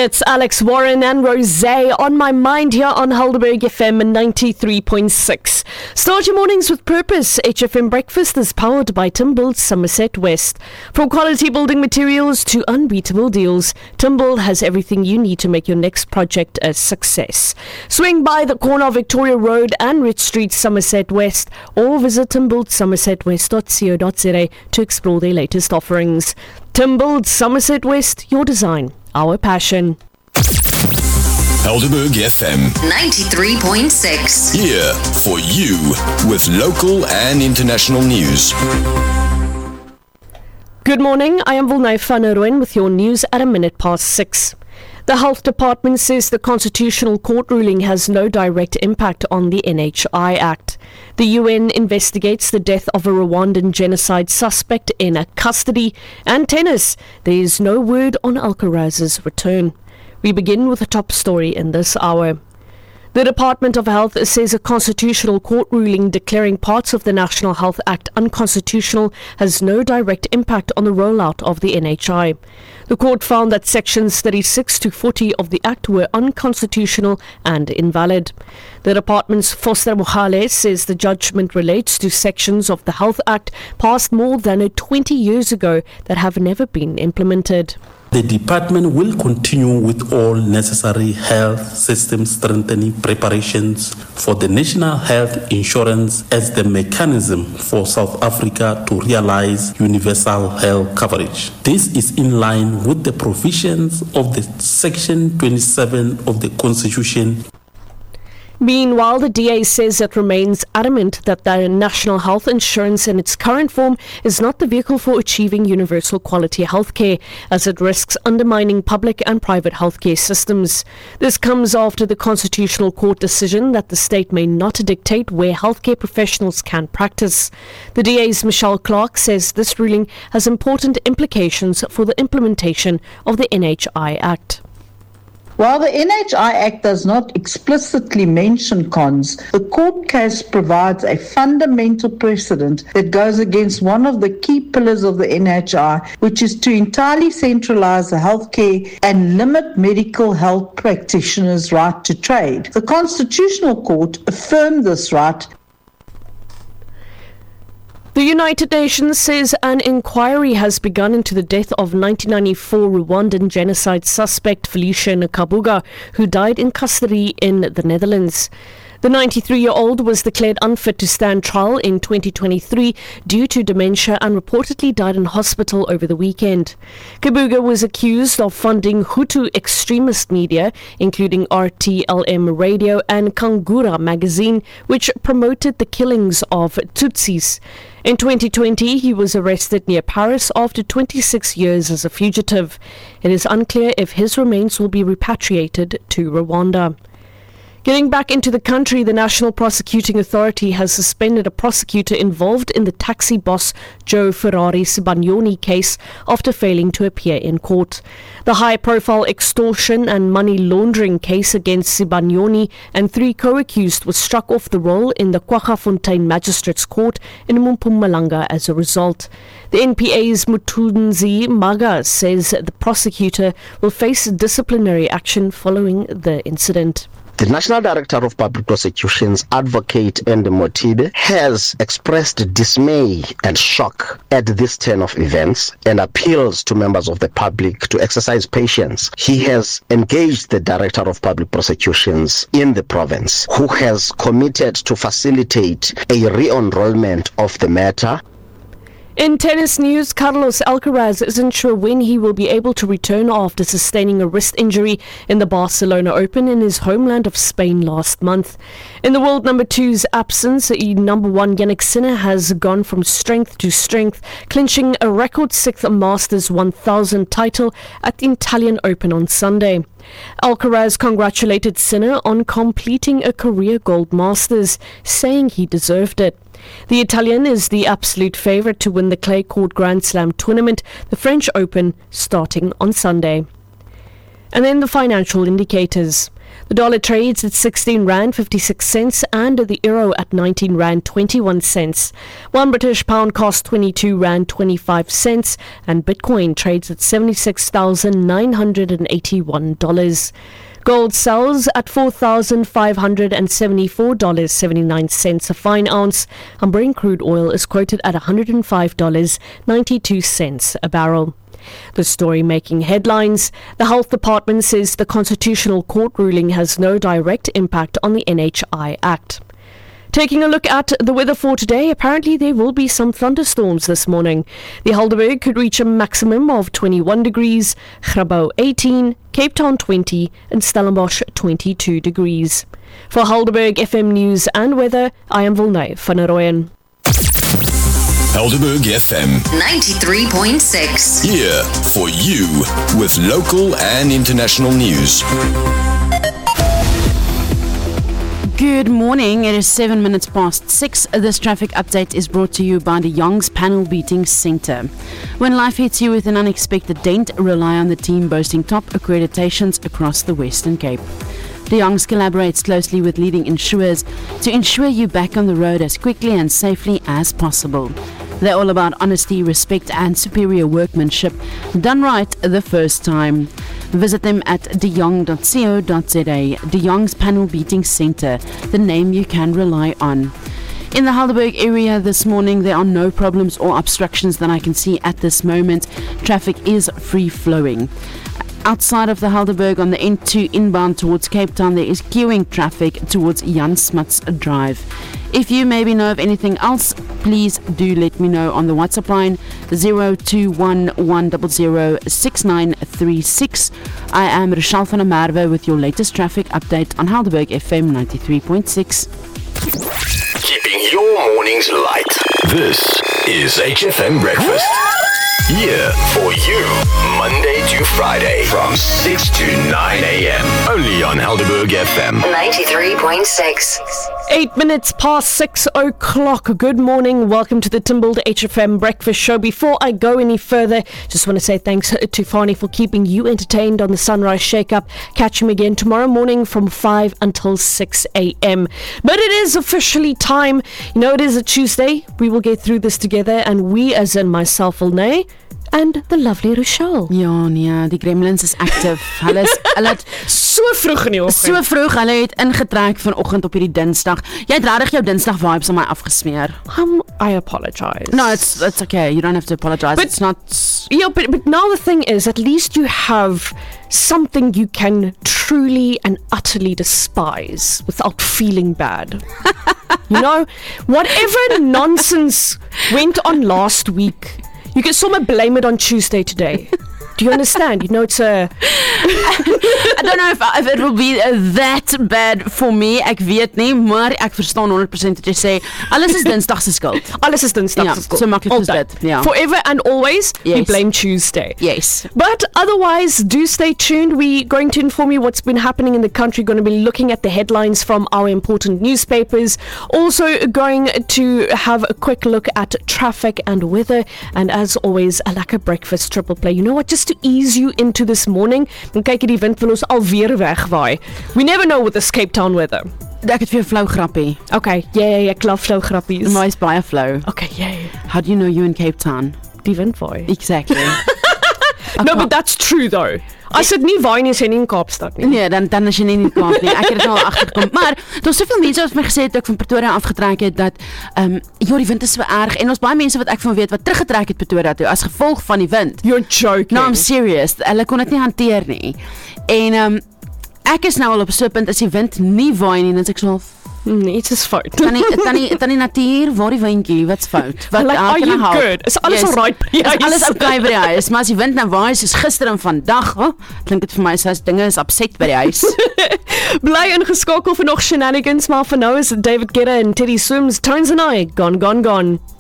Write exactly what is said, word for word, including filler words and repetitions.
It's Alex Warren and Rosé on my mind here on Helderberg F M ninety-three point six. Start your mornings with purpose. H F M Breakfast is powered by Timbull Somerset West. From quality building materials to unbeatable deals, Timbull has everything you need to make your next project a success. Swing by the corner of Victoria Road and Rich Street, Somerset West, or visit timbull somerset west dot co dot za to explore their latest offerings. Timbull Somerset West, your design, our passion. Helderberg F M ninety-three point six. Here for you with local and international news. Good morning, I am Volnay van Rooyen with your news at a minute past six. The Health Department says the Constitutional Court ruling has no direct impact on the N H I Act. The U N investigates the death of a Rwandan genocide suspect in custody. And tennis, there is no word on Alcaraz's return. We begin with the top story in this hour. The Department of Health says a Constitutional Court ruling declaring parts of the National Health Act unconstitutional has no direct impact on the rollout of the N H I. The court found that sections thirty-six to forty of the Act were unconstitutional and invalid. The department's Foster Mohale says the judgment relates to sections of the Health Act passed more than twenty years ago that have never been implemented. The department will continue with all necessary health system strengthening preparations for the national health insurance as the mechanism for South Africa to realize universal health coverage. This is in line with the provisions of the Section twenty-seven of the Constitution. Meanwhile, the D A says it remains adamant that the National Health Insurance in its current form is not the vehicle for achieving universal quality healthcare, as it risks undermining public and private healthcare systems. This comes after the Constitutional Court decision that the state may not dictate where healthcare professionals can practice. The D A's Michelle Clark says this ruling has important implications for the implementation of the N H I Act. While the N H I Act does not explicitly mention cons, the court case provides a fundamental precedent that goes against one of the key pillars of the N H I, which is to entirely centralize the healthcare and limit medical health practitioners' right to trade. The Constitutional Court affirmed this right. The United Nations says an inquiry has begun into the death of nineteen ninety-four Rwandan genocide suspect Felicia Nkabuga, who died in custody in the Netherlands. The ninety-three-year-old was declared unfit to stand trial in twenty twenty-three due to dementia and reportedly died in hospital over the weekend. Kabuga was accused of funding Hutu extremist media, including R T L M Radio and Kangura magazine, which promoted the killings of Tutsis. In twenty twenty, he was arrested near Paris after twenty-six years as a fugitive. It is unclear if his remains will be repatriated to Rwanda. Getting back into the country, the National Prosecuting Authority has suspended a prosecutor involved in the taxi boss Joe Ferrari Sibanyoni case after failing to appear in court. The high-profile extortion and money laundering case against Sibanyoni and three co-accused was struck off the roll in the Kwaggafontein Magistrates Court in Mpumalanga as a result. The N P A's Mutunzi Maga says the prosecutor will face disciplinary action following the incident. The National Director of Public Prosecutions, Advocate Ende Motibe, has expressed dismay and shock at this turn of events and appeals to members of the public to exercise patience. He has engaged the Director of Public Prosecutions in the province, who has committed to facilitate a re-enrollment of the matter. In tennis news, Carlos Alcaraz isn't sure when he will be able to return after sustaining a wrist injury in the Barcelona Open in his homeland of Spain last month. In the world number two's absence, number one Jannik Sinner has gone from strength to strength, clinching a record sixth Masters one thousand title at the Italian Open on Sunday. Alcaraz congratulated Sinner on completing a career gold Masters, saying he deserved it. The Italian is the absolute favourite to win the clay court Grand Slam tournament, the French Open, starting on Sunday. And then the financial indicators. The dollar trades at sixteen rand fifty-six cents and the euro at nineteen rand twenty-one cents. One British pound costs twenty-two rand twenty-five cents and Bitcoin trades at seventy-six thousand nine hundred eighty-one dollars. Gold sells at four thousand five hundred seventy-four dollars and seventy-nine cents a fine ounce, and Brent crude oil is quoted at one hundred five dollars and ninety-two cents a barrel. The story making headlines. The Health Department says the Constitutional Court ruling has no direct impact on the N H I Act. Taking a look at the weather for today, apparently there will be some thunderstorms this morning. The Helderberg could reach a maximum of twenty-one degrees, Grabouw eighteen, Cape Town twenty and Stellenbosch twenty-two degrees. For Helderberg F M News and Weather, I am Wilnay van der Rooyen. Helderberg F M ninety-three point six. Here for you with local and international news. Good morning, it is seven minutes past six. This traffic update is brought to you by the Young's Panel Beating Centre. When life hits you with an unexpected dent, rely on the team boasting top accreditations across the Western Cape. De Young's collaborates closely with leading insurers to ensure you back on the road as quickly and safely as possible. They're all about honesty, respect and superior workmanship, done right the first time. Visit them at de jong dot co dot za. De Young's Panel Beating Centre, the name you can rely on. In the Helderberg area this morning, there are no problems or obstructions that I can see at this moment. Traffic is free-flowing. Outside of the Helderberg on the N two inbound towards Cape Town, there is queuing traffic towards Jan Smuts Drive. If you maybe know of anything else, please do let me know on the WhatsApp line zero two one one zero zero six nine three six. I am Rochelle van der Merwe with your latest traffic update on Helderberg F M ninety-three point six. Keeping your mornings light. This is H F M Breakfast. Here for you, Monday to Friday from six to nine a.m. Only on Helderberg F M ninety-three point six. Eight minutes past six o'clock. Good morning. Welcome to the Timbled H F M Breakfast Show. Before I go any further, just want to say thanks to Fani for keeping you entertained on the Sunrise Shake-Up. Catch him again tomorrow morning from five until six a.m. But it is officially time. You know, it is a Tuesday. We will get through this together, and we, as in myself, Wilnay, and the lovely Rochelle. Ja, nee, die gremlins is active. Hulle is hulle het so vroeg in die oggend. So vroeg, hulle het ingetrek vanoggend op hierdie Dinsdag. Jy het regtig jou Dinsdag vibes aan my afgesmeer. Um, I apologize. No, it's it's okay. You don't have to apologize. But, it's not. Yeah, but but now the thing is, at least you have something you can truly and utterly despise without feeling bad. You know, whatever nonsense went on last week, you can sort of blame it on Tuesday today. Do you understand? You know, it's a... I don't know if, if it will be uh, that bad for me. Ek weet nie, maar ek verstaan one hundred percent wat jy sê. Alles is Dinsdag se skuld. Alles is Dinsdag Ja, se skuld. so maklik is dit. Ja. Forever and always, we Yes. blame Tuesday. Yes. But otherwise, do stay tuned. We're going to inform you what's been happening in the country. Going to be looking at the headlines from our important newspapers. Also going to have a quick look at traffic and weather. And as always, a lekker breakfast triple play. You know what? Just to ease you into this morning. En kyk, die wind wil ons alweer wegwaai. We never know with this Cape Town weather. Ek het vir jou flou grappie. Okay, yeah, yeah, yeah, klap flou grappies. Maar is baie flou. Okay, yeah. How do you know you in Cape Town? Die wind waai. Exactly. No, but that's true though. As dit nie waai nie, is jy nie in Kaapstad nie. Nee, dan dan is jy nie in die Kaap nie. Ek het dit nou al agtergekom. Maar daar's soveel mense wat my gesê het ek van Pretoria afgetrek het dat ehm um, ja, die wind is so erg en ons baie mense wat ek van weet wat teruggetrek het Pretoria toe as gevolg van die wind. You're joking. No, I'm serious. Hulle kon dit nie hanteer nie. En ehm um, ek is nou al op so 'n punt as die wind nie waai nie, dan sê ek so Nee, iets is fout. Tannie tannie tannie natuur, waar die windjie, wat's fout? Wat Like, are you good? Is alles Yes. alright by die Is huis? alles okay by die huis? Maar as die wind nou waai soos gister en vandag, oh, klink dit vir my soos dinge is upset by die huis. Bly ingeskakel vir nog shenanigans, maar vir nou is David Guetta en Teddy Swims, Tones and I, gone, gone, gone.